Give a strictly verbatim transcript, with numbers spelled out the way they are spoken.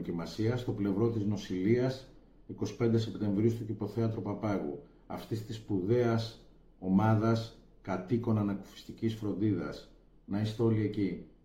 δοκιμασία στο πλευρό της νοσηλείας εικοστή πέμπτη Σεπτεμβρίου στο Κηποθέατρο Παπάγου, αυτής της σπουδαίας ομάδας κατοίκων ανακουφιστικής φροντίδας. Να είστε όλοι εκεί.